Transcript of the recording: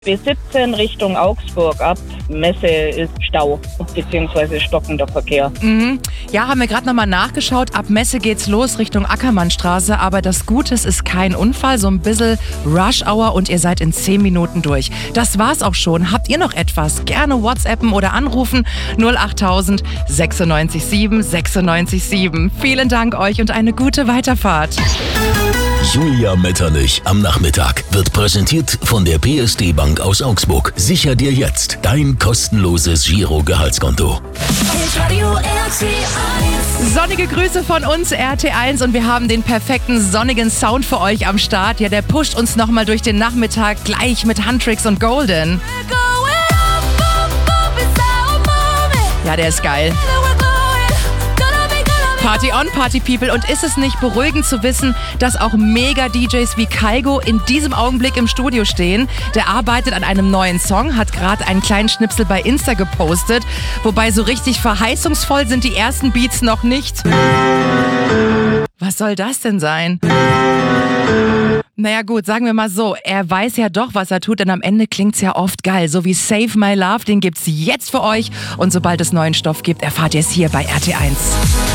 B17 Richtung Augsburg ab. Messe ist Stau bzw. stockender Verkehr. Ja, haben wir gerade nochmal nachgeschaut. Ab Messe geht's los Richtung Ackermannstraße. Aber das Gute ist kein Unfall, so ein bisschen Rush-Hour und ihr seid in 10 Minuten durch. Das war's auch schon. Habt ihr noch etwas? Gerne WhatsAppen oder anrufen 08000 96 7 96 7. Vielen Dank euch und eine gute Weiterfahrt. Julia Metternich am Nachmittag wird präsentiert von der PSD Bank aus Augsburg. Sicher dir jetzt dein kostenloses Giro-Gehaltskonto. Sonnige Grüße von uns, RT1, und wir haben den perfekten sonnigen Sound für euch am Start. Ja, der pusht uns nochmal durch den Nachmittag gleich mit Huntrix und Golden. Ja, der ist geil. Party on, Party People. Und ist es nicht beruhigend zu wissen, dass auch Mega-DJs wie Kygo in diesem Augenblick im Studio stehen? Der arbeitet an einem neuen Song, hat gerade einen kleinen Schnipsel bei Insta gepostet. Wobei so richtig verheißungsvoll sind die ersten Beats noch nicht. Was soll das denn sein? Naja gut, sagen wir mal so, er weiß ja doch, was er tut, denn am Ende klingt's ja oft geil. So wie Save My Love, den gibt's jetzt für euch. Und sobald es neuen Stoff gibt, erfahrt ihr es hier bei RT1.